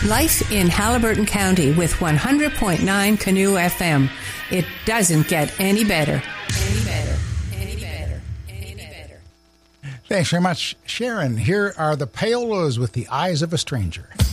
Life in Haliburton County with 100.9 Canoe FM. It doesn't get any better. Thanks very much, Sharon. Here are the Paolas with The Eyes of a Stranger.